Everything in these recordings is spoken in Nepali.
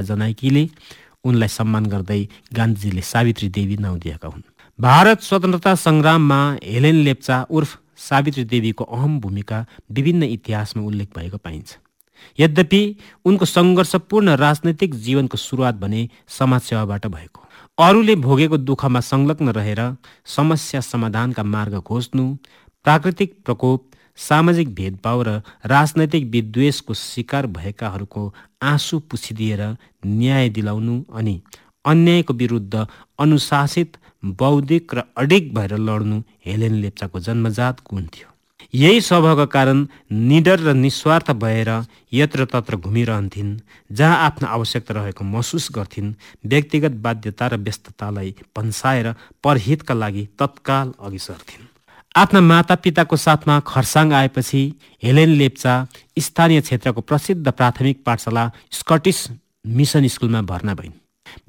जनाएकीले उनलाई सम्मान गर्दै गान्धीजीले सावित्री देवी नाउँ दिएका हुन्। भारत स्वतन्त्रता सङ्ग्राममा हेलेन लेप्चा उर्फ सावित्री देवीको अहम भूमिका विभिन्न इतिहासमा उल्लेख भएको पाइन्छ। यद्यपि उनको सङ्घर्षपूर्ण राजनैतिक जीवनको सुरुवात भने समाजसेवाबाट भएको। अरूले भोगेको दुःखमा संलग्न रहेर समस्या समाधानका मार्ग खोज्नु, प्राकृतिक प्रकोप, सामाजिक भेदभाव र राजनैतिक विद्वेषको शिकार भएकाहरूको आँसु पुछिदिएर न्याय दिलाउनु अनि अन्यायको विरुद्ध अनुशासित, बौद्धिक र अडिग भएर लड्नु हेलेन लेप्चाको जन्मजात गुण थियो। यही स्वभावका कारण निडर र निस्वार्थ भएर यत्रतत्र घुमिरहन्थिन्, जहाँ आफ्नो आवश्यकता रहेको महसुस गर्थिन्। व्यक्तिगत बाध्यता र व्यस्ततालाई पन्साएर परहितका लागि तत्काल अघि सर्थिन्। आफ्ना मातापिताको साथमा खरसाङ आएपछि हेलेन लेप्चा स्थानीय क्षेत्रको प्रसिद्ध प्राथमिक पाठशाला स्कटिस मिसन स्कुलमा भर्ना भइन्।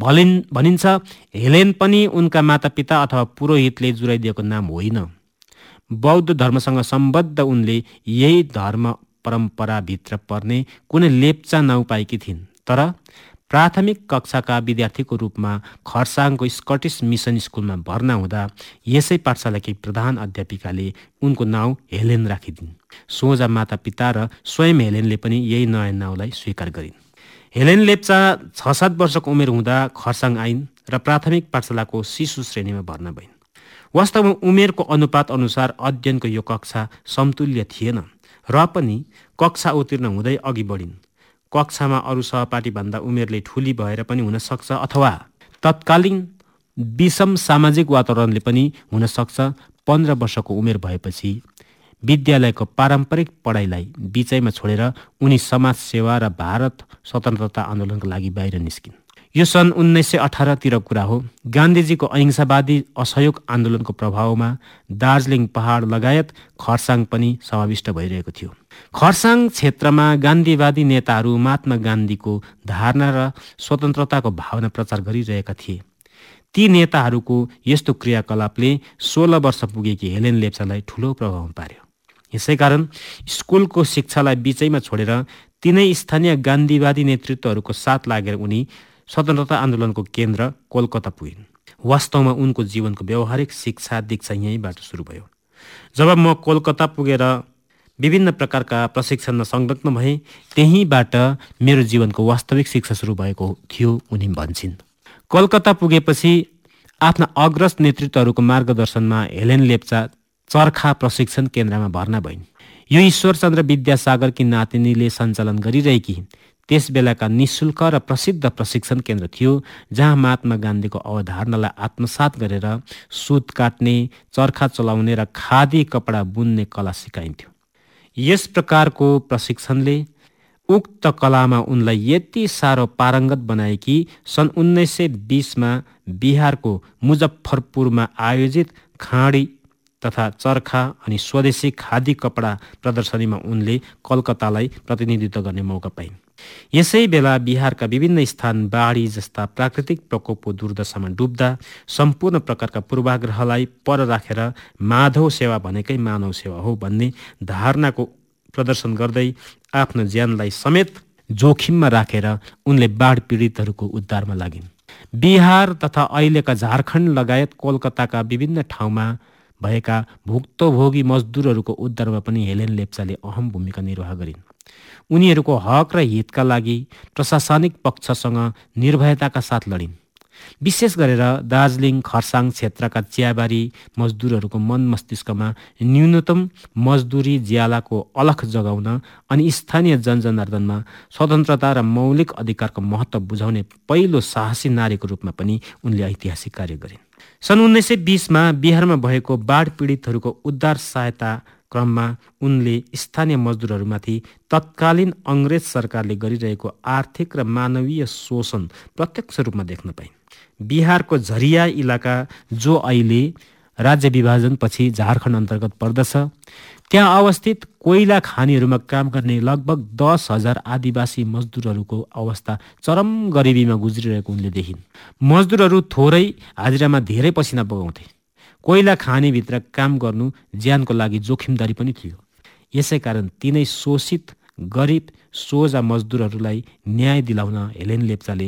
भनिन्छ हेलेन पनि उनका मातापिता अथवा पुरोहितले जुराइदिएको नाम होइन। बौद्ध धर्मसँग सम्बद्ध उनले यही धर्म परम्पराभित्र पर्ने कुनै लेप्चा नाउँ पाएकी थिइन्। तर प्राथमिक कक्षाका विद्यार्थीको रूपमा खरसाङको स्कटिस मिसन स्कुलमा भर्ना हुँदा यसै पाठशालाकी प्रधान अध्यापिकाले उनको नाउँ हेलेन राखिदिन्। सोझा मातापिता र स्वयं हेलेनले पनि यही नयाँ नाउँलाई स्वीकार गरिन्। हेलेन लेप्चा 6-7 वर्षको उमेर हुँदा खरसाङ आइन् र प्राथमिक पाठशालाको शिशु श्रेणीमा भर्ना भइन्। वास्तवमा उमेरको अनुपात अनुसार अध्ययनको यो कक्षा समतुल्य थिएन र पनि कक्षा उत्तीर्ण हुँदै अघि बढिन्। कक्षामा अरू सहपाठीभन्दा उमेरले ठुली भएर पनि हुन सक्छ अथवा तत्कालीन विषम सामाजिक वातावरणले पनि हुन सक्छ। 15 वर्षको उमेर भएपछि विद्यालयको पारम्परिक पढाइलाई बिचैमा छोडेर उनी समाजसेवा र भारत स्वतन्त्रता आन्दोलनको लागि बाहिर निस्किन्। यो सन् 1918 तिर कुरा हो। गान्धीजीको अहिंसावादी असहयोग आन्दोलनको प्रभावमा दार्जिलिङ पहाड लगायत खरसाङ पनि समाविष्ट भइरहेको थियो। खरसाङ क्षेत्रमा गान्धीवादी नेताहरू महात्मा गान्धीको धारणा र स्वतन्त्रताको भावना प्रचार गरिरहेका थिए। ती नेताहरूको यस्तो क्रियाकलापले 16 वर्ष पुगेकी हेलेन लेप्चालाई ठूलो प्रभाव पार्यो। यसैकारण स्कुलको शिक्षालाई बिचैमा छोडेर तिनै स्थानीय गान्धीवादी नेतृत्वहरूको साथ लागेर उनी स्वतन्त्रता आन्दोलनको केन्द्र कोलकाता पुगिन्। वास्तवमा उनको जीवनको व्यावहारिक शिक्षा दीक्षा यहीँबाट सुरु भयो। जब म कोलकाता पुगेर विभिन्न प्रकारका प्रशिक्षणमा संलग्न भएँ, त्यहीँबाट मेरो जीवनको वास्तविक शिक्षा सुरु भएको थियो उनी भन्छन्। कोलकाता पुगेपछि आफ्ना अग्रज नेतृत्वहरूको मार्गदर्शनमा हेलेन लेप्चा चरखा प्रशिक्षण केन्द्रमा भर्ना भइन्। यो ईश्वरचन्द्र विद्यासागरकी नातिनीले सञ्चालन गरिरहेकी त्यस बेलाका निःशुल्क र प्रसिद्ध प्रशिक्षण केन्द्र थियो, जहाँ महात्मा गान्धीको अवधारणालाई आत्मसात गरेर सुत काट्ने, चरखा चलाउने र खादी कपडा बुन्ने कला सिकाइन्थ्यो। यस प्रकारको प्रशिक्षणले उक्त कलामा उनलाई यति साह्रो पारङ्गत बनाए कि सन् 1920मा बिहारको मुजफ्फरपुरमा आयोजित खाडी तथा चरखा अनि स्वदेशी खादी कपडा प्रदर्शनीमा उनले कलकत्तालाई प्रतिनिधित्व गर्ने मौका पाइन्। यसै बेला बिहारका विभिन्न स्थान बाढी जस्ता प्राकृतिक प्रकोपको दुर्दशामा डुब्दा सम्पूर्ण प्रकारका पूर्वाग्रहलाई पर राखेर माधव सेवा भनेकै मानव सेवा हो भन्ने धारणाको प्रदर्शन गर्दै आफ्नो ज्यानलाई समेत जोखिममा राखेर उनले बाढ पीडितहरूको उद्धारमा लागिन्। बिहार तथा अहिलेका झारखण्ड लगायत कोलकाताका विभिन्न ठाउँमा भएका भुक्तभोगी मजदुरहरूको उद्धारमा पनि हेलेन लेप्चाले अहम भूमिका निर्वाह गरिन्। उनीहरूको हक र हितका लागि प्रशासनिक पक्षसँग निर्भयताका साथ लडिन्। विशेष गरेर दार्जिलिङ खरसाङ क्षेत्रका चियाबारी मजदुरहरूको मन मस्तिष्कमा न्यूनतम मजदुरी ज्यालाको अलख जगाउन अनि स्थानीय जनजनार्दनमा स्वतन्त्रता र मौलिक अधिकारको महत्त्व बुझाउने पहिलो साहसी नारीको रूपमा पनि उनले ऐतिहासिक कार्य गरिन्। सन् 1920मा बिहारमा भएको बाढ पीडितहरूको उद्धार सहायता क्रममा उनले स्थानीय मजदुरहरूमाथि तत्कालीन अङ्ग्रेज सरकारले गरिरहेको आर्थिक र मानवीय शोषण प्रत्यक्ष रूपमा देख्न पाइन्। बिहारको झरिया इलाका, जो अहिले राज्य विभाजनपछि झारखण्ड अन्तर्गत पर्दछ, त्यहाँ अवस्थित कोइला खानीहरूमा काम गर्ने लगभग 10,000 आदिवासी मजदुरहरूको अवस्था चरम गरिबीमा गुज्रिरहेको उनले देखिन्। मजदुरहरू थोरै हाजिरामा धेरै पसिना बगाउँथे। कोइला खानीभित्र काम गर्नु ज्यानको लागि जोखिमदारी पनि थियो। यसै कारण तिनै शोषित गरिब सोझा मजदुरहरूलाई न्याय दिलाउन हेलेन लेप्चाले